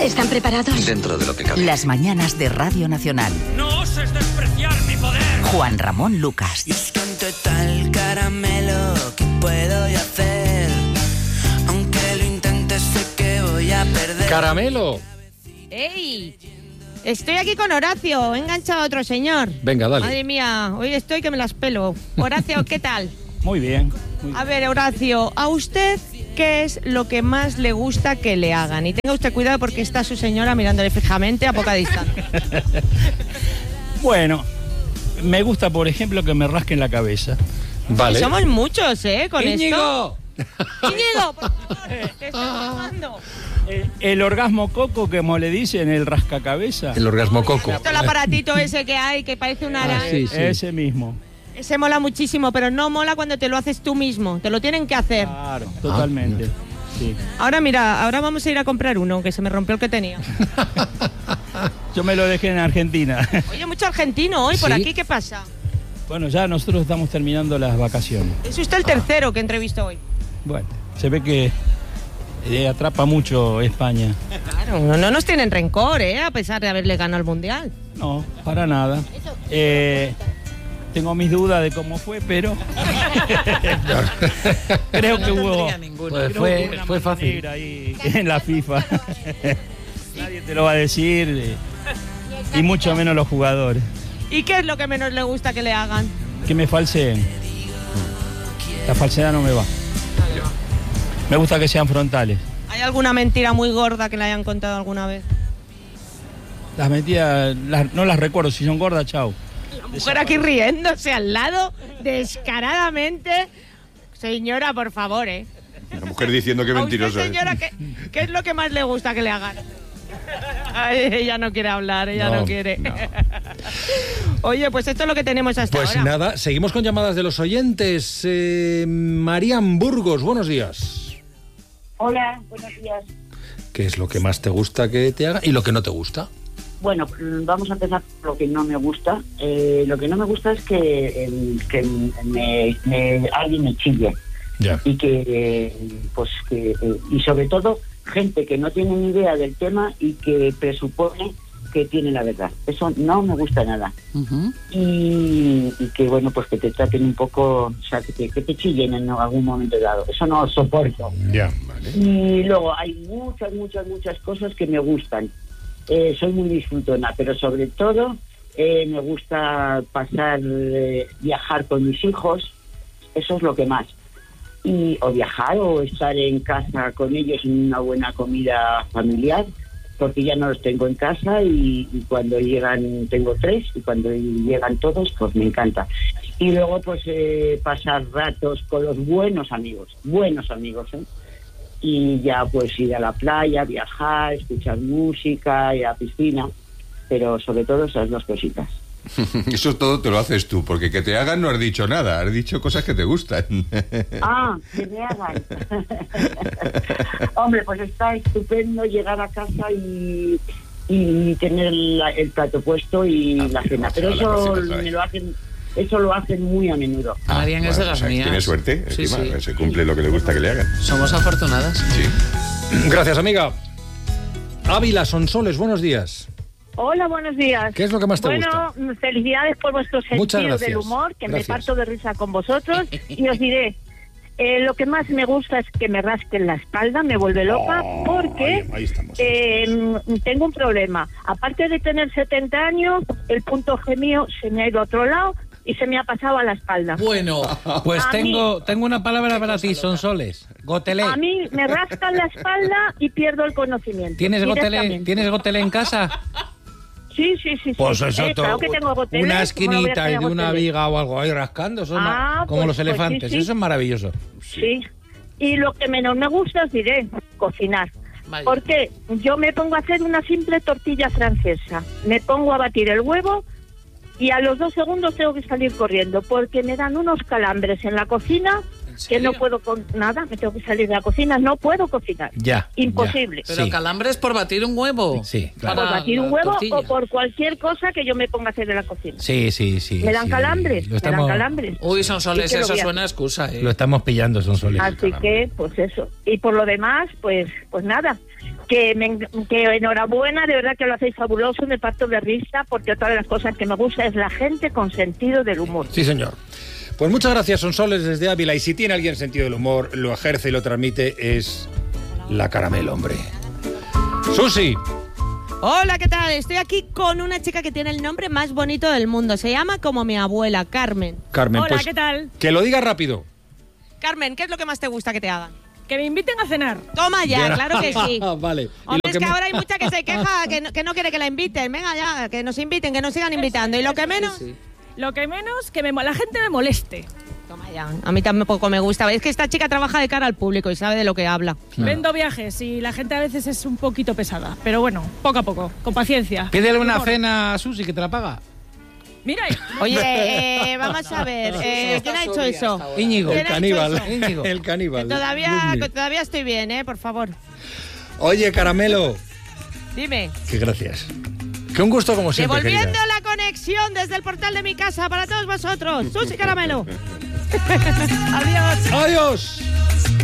¿Están preparados? Dentro de lo que cabe. Las mañanas de Radio Nacional. No oses despreciar mi poder. Juan Ramón Lucas. Y es que ante tal caramelo, ¿qué puedo yo hacer? Aunque lo intente, sé que voy a perder. ¡Caramelo! ¡Ey! Estoy aquí con Horacio, he enganchado a otro señor. Venga, dale. Madre mía, hoy estoy que me las pelo. Horacio, ¿qué tal? Muy bien. A ver, Horacio, ¿a usted qué es lo que más le gusta que le hagan? Y tenga usted cuidado porque está su señora mirándole fijamente a poca distancia. Bueno, me gusta, por ejemplo, que me rasquen la cabeza. Vale. Y somos muchos, con ¡Íñigo! esto. ¡Íñigo, por favor! ¡Te estoy llamando! El orgasmo coco, como le dicen, el rascacabeza. El orgasmo coco. Esto el aparatito ese que hay, que parece una araña. Sí, sí. Ese mismo. Ese mola muchísimo, pero no mola cuando te lo haces tú mismo. Te lo tienen que hacer. Claro, totalmente. Sí. Ahora mira, ahora vamos a ir a comprar uno, que se me rompió el que tenía. Yo me lo dejé en Argentina. Oye, mucho argentino hoy por ¿Sí? aquí, ¿qué pasa? Bueno, ya nosotros estamos terminando las vacaciones. Es usted el tercero que entrevisto hoy. Bueno, se ve que atrapa mucho España. Claro, no nos tienen rencor, a pesar de haberle ganado el Mundial. No, para nada. Tengo mis dudas de cómo fue, pero creo que hubo Pues fue fácil. ahí en la FIFA. Nadie te lo va a decir, y mucho menos los jugadores. ¿Y qué es lo que menos le gusta que le hagan? Que me falseen. La falsedad no me va. Me gusta que sean frontales. ¿Hay alguna mentira muy gorda que le hayan contado alguna vez? Las mentiras no las recuerdo. Si son gordas, chao. La mujer aquí riéndose al lado, descaradamente. Señora, por favor, La mujer diciendo que A usted, mentiroso es. señora, ¿qué es lo que más le gusta que le hagan? Ay, ella no quiere hablar, ella no quiere. No. Oye, pues esto es lo que tenemos hasta Pues ahora. nada, seguimos con llamadas de los oyentes. Marian Burgos, buenos días. Hola, buenos días. ¿Qué es lo que más te gusta que te haga y lo que no te gusta? Bueno, vamos a empezar por lo que no me gusta. Lo que no me gusta es que alguien me chille. Ya. Y y sobre todo gente que no tiene ni idea del tema y que presupone que tiene la verdad. Eso no me gusta nada. Uh-huh. Y que bueno, pues que te traten un poco, o sea, que te chillen en algún momento dado. Eso no lo soporto. Ya, vale. Y luego hay muchas cosas que me gustan. Soy muy disfrutona, pero sobre todo me gusta viajar con mis hijos. Eso es lo que más. O viajar o estar en casa con ellos en una buena comida familiar, porque ya no los tengo en casa y cuando llegan, tengo 3, y cuando llegan todos, pues me encanta. Y luego pues pasar ratos con los buenos amigos, y ya pues ir a la playa, viajar, escuchar música, ir a la piscina, pero sobre todo esas dos cositas. Eso todo te lo haces tú, porque que te hagan no has dicho nada, has dicho cosas que te gustan. Ah, que me hagan. Hombre, pues está estupendo llegar a casa y tener el plato puesto y la cena, pero eso lo hacen muy a menudo. Marian es de las mías. Tiene suerte, Sí, encima, sí. se cumple lo que le gusta que le hagan. Somos afortunadas. Sí. Gracias, amiga. Ávila Sonsoles, buenos días. Hola, buenos días. ¿Qué es lo que más te gusta? Bueno, felicidades por vuestro Muchas sentido gracias. del humor, que Gracias. me parto de risa con vosotros. Y os diré, lo que más me gusta es que me rasquen la espalda, me vuelve loca, porque ahí estamos. tengo un problema. Aparte de tener 70 años, el punto G mío se me ha ido a otro lado y se me ha pasado a la espalda. Bueno, Pues A tengo una palabra para ti, Sonsoles. Gotelé. A mí me rascan la espalda y pierdo el conocimiento. ¿Tienes directamente. gotelé en casa? Sí. Pues eso, claro que tengo goteles, una ¿cómo no voy a esquinita y tener de una goteles? viga o algo ahí rascando, eso es como pues, los elefantes, sí. eso es maravilloso. Sí. Y lo que menos me gusta, os diré, cocinar. Vaya. Porque yo me pongo a hacer una simple tortilla francesa. Me pongo a batir el huevo y a los 2 segundos tengo que salir corriendo porque me dan unos calambres en la cocina que no puedo con nada, me tengo que salir de la cocina, no puedo cocinar. Ya. Imposible. Pero Sí. calambres por batir un huevo. Sí, claro. Por batir un huevo tortilla. o por cualquier cosa que yo me ponga a hacer en la cocina. Sí. Me dan sí. calambres, Lo estamos, Uy, Sonsoles, ¿Y qué lo eso voy a suena a excusa, lo estamos pillando, Sonsoles. Así que, pues eso. Y por lo demás, pues nada. que enhorabuena, de verdad que lo hacéis fabuloso, me parto de risa, porque otra de las cosas que me gusta es la gente con sentido del humor. Sí, señor. Pues muchas gracias, Sonsoles, desde Ávila. Y si tiene alguien sentido del humor, lo ejerce y lo transmite, es la Caramelo, hombre. Susi. Hola, ¿qué tal? Estoy aquí con una chica que tiene el nombre más bonito del mundo. Se llama como mi abuela, Carmen. Carmen, Hola, pues, ¿qué tal? que lo diga rápido. Carmen, ¿qué es lo que más te gusta que te hagan? Que me inviten a cenar. Toma ya, Bien. claro que sí. Vale. Hombre, es que ahora hay mucha que se queja, que no quiere que la inviten. Venga ya, que nos inviten, que nos sigan invitando. Y lo que menos... Lo que menos, que la gente me moleste. Toma ya, a mí tampoco me gusta. Es que esta chica trabaja de cara al público y sabe de lo que habla. Vendo viajes y la gente a veces es un poquito pesada. Pero bueno, poco a poco, con paciencia. Pídele una Humor. cena a Susi que te la paga. Mira, Oye, vamos a ver, ¿quién ha hecho eso? Íñigo. El ¿Quién ha caníbal. hecho eso? Íñigo. El caníbal. Que todavía estoy bien, por favor. Oye, Caramelo, Dime. que gracias. Que un gusto como siempre, Devolviendo querida. la conexión desde el portal de mi casa para todos vosotros. Susi Caramelo. Adiós. ¡Adiós!